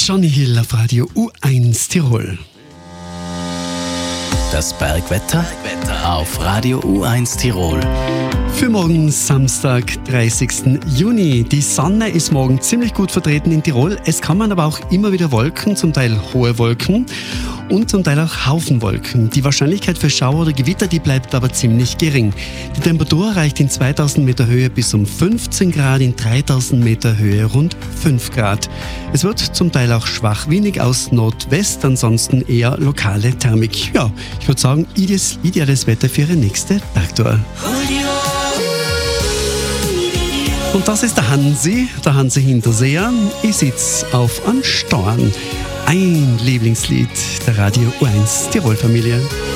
Johnny Hill auf Radio U1 Tirol. Das Bergwetter auf Radio U1 Tirol. Für morgen Samstag, 30. Juni. Die Sonne ist morgen ziemlich gut vertreten in Tirol. Es kommen aber auch immer wieder Wolken, zum Teil hohe Wolken und zum Teil auch Haufenwolken. Die Wahrscheinlichkeit für Schauer oder Gewitter, die bleibt aber ziemlich gering. Die Temperatur reicht in 2000 Meter Höhe bis um 15 Grad, in 3000 Meter Höhe rund 5 Grad. Es wird zum Teil auch schwach windig aus Nordwest, ansonsten eher lokale Thermik. Ja, ich würde sagen, ideales Wetter für Ihre nächste Bergtour. Und das ist der Hansi Hinterseher. Ich sitze auf einem Storn. Ein Lieblingslied der Radio U1 Tirol-Familie.